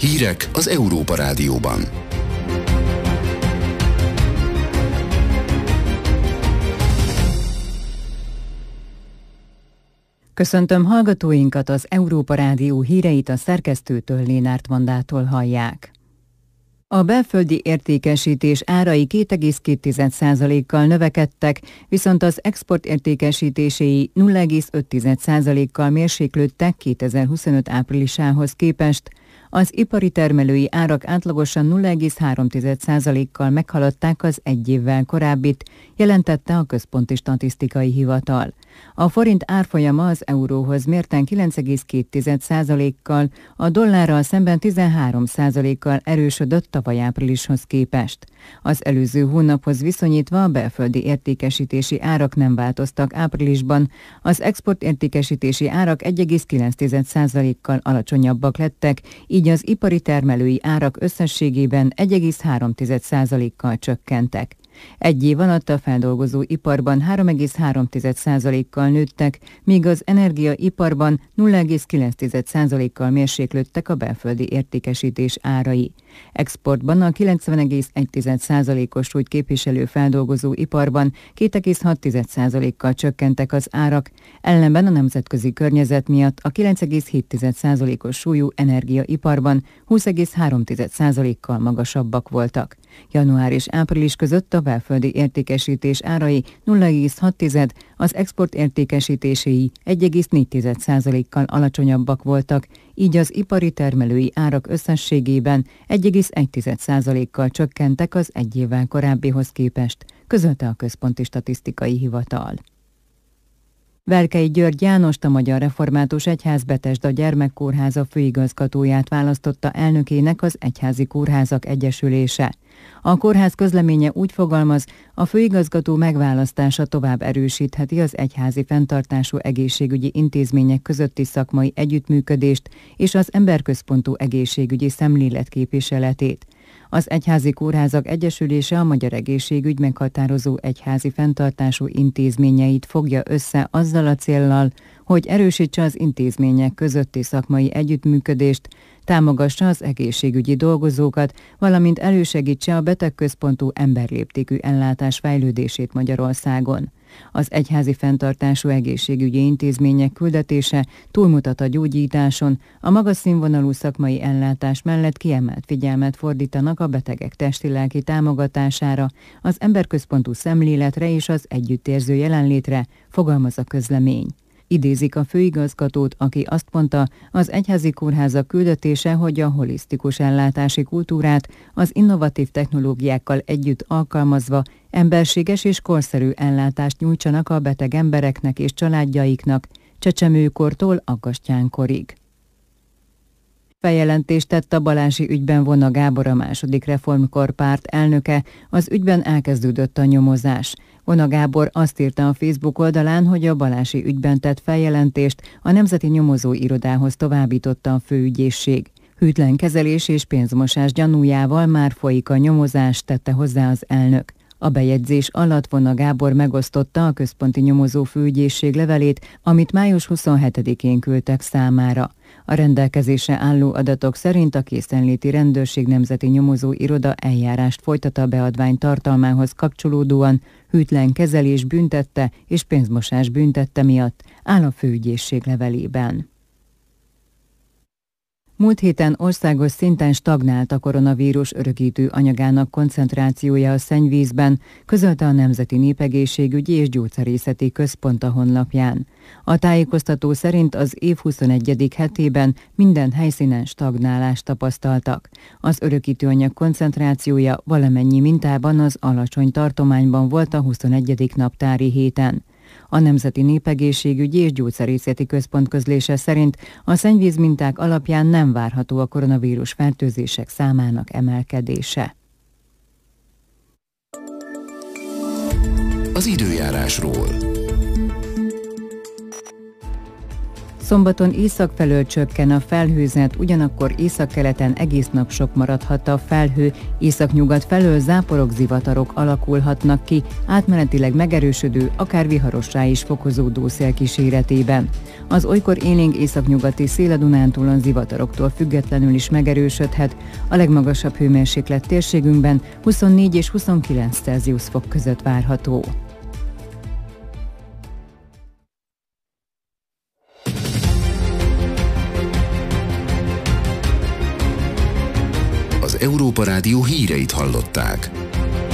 Hírek az Európa Rádióban. Köszöntöm hallgatóinkat, az Európa Rádió híreit a szerkesztőtől, Lénárt Vandától hallják. A belföldi értékesítés árai 2,2%-kal növekedtek, viszont az export értékesítéséi 0,5%-kal mérséklődtek 2025 áprilisához képest. Az ipari termelői árak átlagosan 0,3%-kal meghaladták az egy évvel korábbit, jelentette a Központi Statisztikai Hivatal. A forint árfolyama az euróhoz mérten 9,2%-kal, a dollárral szemben 13%-kal erősödött tavaly áprilishoz képest. Az előző hónaphoz viszonyítva a belföldi értékesítési árak nem változtak áprilisban, az export értékesítési árak 1,9%-kal alacsonyabbak lettek, így az ipari termelői árak összességében 1,3%-kal csökkentek. Egy év alatt a feldolgozó iparban 3,3%-kal nőttek, míg az energiaiparban 0,9%-kal mérséklődtek a belföldi értékesítés árai. Exportban a 90,1%-os súlyt képviselő feldolgozó iparban 2,6%-kal csökkentek az árak, ellenben a nemzetközi környezet miatt a 9,7%-os súlyú energiaiparban 20,3%-kal magasabbak voltak. Január és április között a belföldi értékesítés árai 0,6, az export értékesítéséi 1,4%-kal alacsonyabbak voltak, így az ipari termelői árak összességében 1,1%-kal csökkentek az egy évvel korábbihoz képest, közölte a Központi Statisztikai Hivatal. Verkei György Jánost, a Magyar Református Egyház Betesda Gyermekkórháza főigazgatóját választotta elnökének az Egyházi Kórházak Egyesülése. A kórház közleménye úgy fogalmaz, a főigazgató megválasztása tovább erősítheti az egyházi fenntartású egészségügyi intézmények közötti szakmai együttműködést és az emberközpontú egészségügyi szemlélet képviseletét. Az Egyházi Kórházak Egyesülése a magyar egészségügy meghatározó egyházi fenntartású intézményeit fogja össze azzal a céllal, hogy erősítse az intézmények közötti szakmai együttműködést, támogassa az egészségügyi dolgozókat, valamint elősegítse a betegközpontú emberléptékű ellátás fejlődését Magyarországon. Az egyházi fenntartású egészségügyi intézmények küldetése túlmutat a gyógyításon, a magas színvonalú szakmai ellátás mellett kiemelt figyelmet fordítanak a betegek testi-lelki támogatására, az emberközpontú szemléletre és az együttérző jelenlétre, fogalmaz a közlemény. Idézik a főigazgatót, aki azt mondta, az egyházi kórházak küldetése, hogy a holisztikus ellátási kultúrát az innovatív technológiákkal együtt alkalmazva emberséges és korszerű ellátást nyújtsanak a beteg embereknek és családjaiknak, csecsemőkortól aggastyánkorig. Feljelentést tett a Balási ügyben Vona Gábor, a második reformkor párt elnöke, az ügyben elkezdődött a nyomozás. Vona Gábor azt írta a Facebook oldalán, hogy a Balási ügyben tett feljelentést a Nemzeti Nyomozó Irodához továbbította a főügyészség. Hűtlen kezelés és pénzmosás gyanújával már folyik a nyomozás, tette hozzá az elnök. A bejegyzés alatt Vona Gábor megosztotta a Központi Nyomozó Főügyészség levelét, amit május 27-én küldtek számára. A rendelkezésre álló adatok szerint a Készenléti Rendőrség Nemzeti Nyomozó Iroda eljárást folytat a beadvány tartalmához kapcsolódóan, hűtlen kezelés büntette és pénzmosás büntette miatt, áll a főügyészség levelében. Múlt héten országos szinten stagnált a koronavírus örökítő anyagának koncentrációja a szennyvízben, közölte a Nemzeti Népegészségügyi és Gyógyszerészeti Központ a honlapján. A tájékoztató szerint az év 21. hetében minden helyszínen stagnálást tapasztaltak. Az örökítőanyag koncentrációja valamennyi mintában az alacsony tartományban volt a 21. naptári héten. A Nemzeti Népegészségügyi és Gyógyszerészeti Központ közlése szerint a szennyvíz minták alapján nem várható a koronavírus fertőzések számának emelkedése. Az időjárásról. Szombaton észak felől csökken a felhőzet, ugyanakkor északkeleten egész nap sok maradhat a felhő, északnyugat felől záporok, zivatarok alakulhatnak ki, átmenetileg megerősödő, akár viharossá is fokozódó szél kíséretében. Az olykor élénk északnyugati szél a Dunántúlon zivataroktól függetlenül is megerősödhet, a legmagasabb hőmérséklet térségünkben 24 és 29 Celsius fok között várható. Az Európa Rádió híreit hallották.